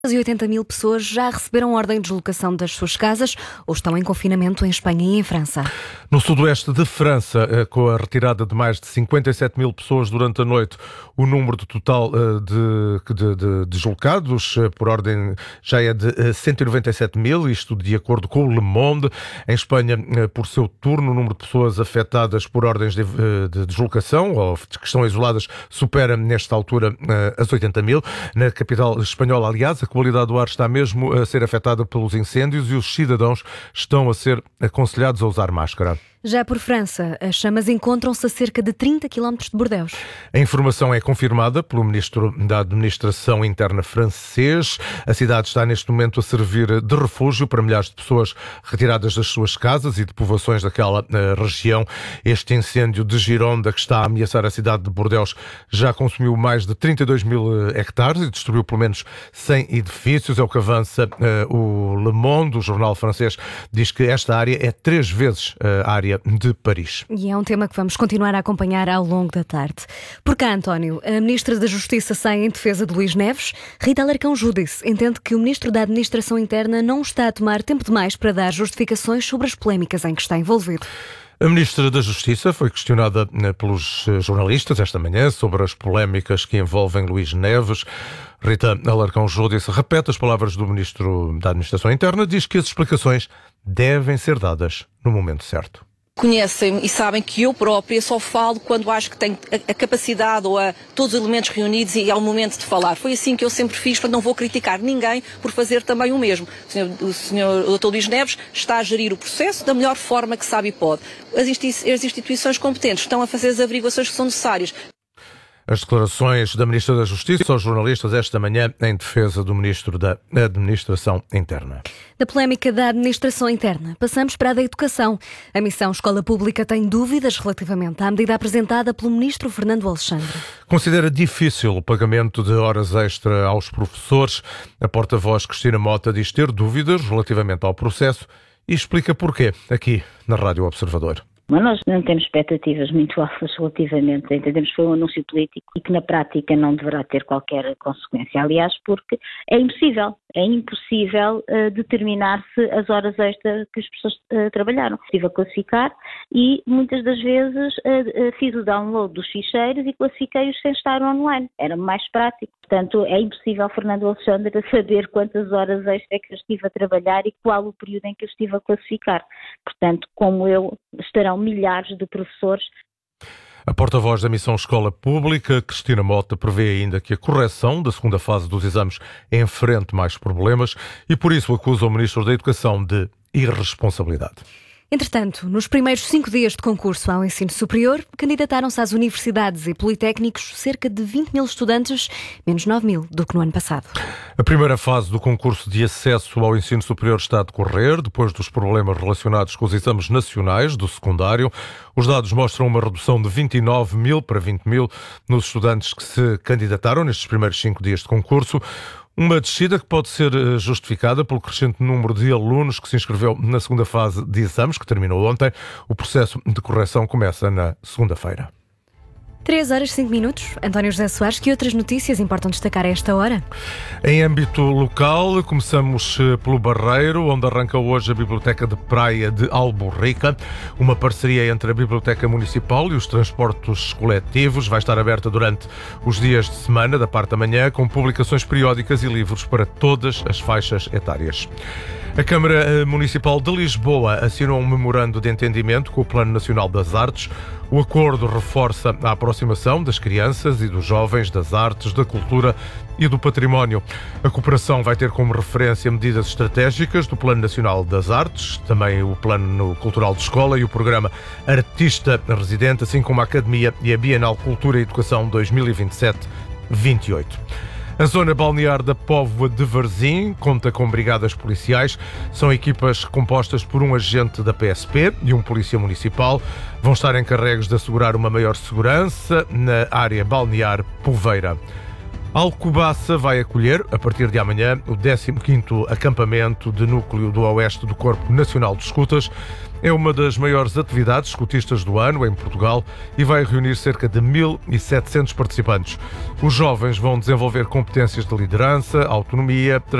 E 80 mil pessoas já receberam ordem de deslocação das suas casas ou estão em confinamento em Espanha e em França. No sudoeste de França, com a retirada de mais de 57 mil pessoas durante a noite, o número total de deslocados por ordem já é de 197 mil, isto de acordo com o Le Monde. Em Espanha, por seu turno, o número de pessoas afetadas por ordens de deslocação ou que estão isoladas supera, nesta altura, as 80 mil. Na capital espanhola, aliás, a qualidade do ar está mesmo a ser afetada pelos incêndios e os cidadãos estão a ser aconselhados a usar máscara. Já por França, as chamas encontram-se a cerca de 30 km de Bordeaux. A informação é confirmada pelo Ministro da Administração Interna francês. A cidade está neste momento a servir de refúgio para milhares de pessoas retiradas das suas casas e de povoações daquela região. Este incêndio de Gironda, que está a ameaçar a cidade de Bordeaux, já consumiu mais de 32 mil hectares e destruiu pelo menos 100 edifícios. É o que avança o Le Monde, o jornal francês, diz que esta área é 3 vezes a área de Paris. E é um tema que vamos continuar a acompanhar ao longo da tarde. Por cá, António, a Ministra da Justiça sai em defesa de Luís Neves. Rita Alarcão-Júdice entende que o Ministro da Administração Interna não está a tomar tempo demais para dar justificações sobre as polémicas em que está envolvido. A Ministra da Justiça foi questionada pelos jornalistas esta manhã sobre as polémicas que envolvem Luís Neves. Rita Alarcão-Júdice repete as palavras do Ministro da Administração Interna, diz que as explicações devem ser dadas no momento certo. Conhecem-me e sabem que eu própria só falo quando acho que tenho a capacidade ou todos os elementos reunidos e é o momento de falar. Foi assim que eu sempre fiz, portanto não vou criticar ninguém por fazer também o mesmo. O Sr. Dr. Luís Neves está a gerir o processo da melhor forma que sabe e pode. As instituições competentes estão a fazer as averiguações que são necessárias. As declarações da Ministra da Justiça aos jornalistas esta manhã em defesa do Ministro da Administração Interna. Da polémica da Administração Interna, passamos para a da Educação. A Missão Escola Pública tem dúvidas relativamente à medida apresentada pelo Ministro Fernando Alexandre. Considera difícil o pagamento de horas extra aos professores. A porta-voz Cristina Mota diz ter dúvidas relativamente ao processo e explica porquê, aqui na Rádio Observador. Mas nós não temos expectativas muito altas relativamente, entendemos que foi um anúncio político e que na prática não deverá ter qualquer consequência. Aliás, porque é impossível determinar-se as horas extras que as pessoas trabalharam. Estive a classificar e muitas das vezes fiz o download dos ficheiros e classifiquei-os sem estar online. Era mais prático. Portanto, é impossível, Fernando Alexandre, saber quantas horas extras é que eu estive a trabalhar e qual o período em que eu estive a classificar. Portanto, como eu, estarão milhares de professores. A porta-voz da Missão Escola Pública, Cristina Mota, prevê ainda que a correção da segunda fase dos exames enfrente mais problemas e, por isso, acusa o Ministro da Educação de irresponsabilidade. Entretanto, nos primeiros 5 dias de concurso ao ensino superior, candidataram-se às universidades e politécnicos cerca de 20 mil estudantes, menos 9 mil do que no ano passado. A primeira fase do concurso de acesso ao ensino superior está a decorrer, depois dos problemas relacionados com os exames nacionais do secundário. Os dados mostram uma redução de 29 mil para 20 mil nos estudantes que se candidataram nestes primeiros 5 dias de concurso. Uma descida que pode ser justificada pelo crescente número de alunos que se inscreveu na segunda fase de exames, que terminou ontem. O processo de correção começa na segunda-feira. 3h05. António José Soares, que outras notícias importam destacar a esta hora? Em âmbito local, começamos pelo Barreiro, onde arranca hoje a Biblioteca de Praia de Alborrica, uma parceria entre a Biblioteca Municipal e os transportes coletivos. Vai estar aberta durante os dias de semana, da parte da manhã, com publicações periódicas e livros para todas as faixas etárias. A Câmara Municipal de Lisboa assinou um memorando de entendimento com o Plano Nacional das Artes. O acordo reforça a aproximação das crianças e dos jovens das artes, da cultura e do património. A cooperação vai ter como referência medidas estratégicas do Plano Nacional das Artes, também o Plano Cultural de Escola e o Programa Artista Residente, assim como a Academia e a Bienal Cultura e Educação 2027-28. A zona balnear da Póvoa de Varzim conta com brigadas policiais. São equipas compostas por um agente da PSP e um polícia municipal. Vão estar encarregues de assegurar uma maior segurança na área balnear Poveira. Alcobaça vai acolher, a partir de amanhã, o 15º acampamento de núcleo do Oeste do Corpo Nacional de Escutas. É uma das maiores atividades escutistas do ano em Portugal e vai reunir cerca de 1.700 participantes. Os jovens vão desenvolver competências de liderança, autonomia,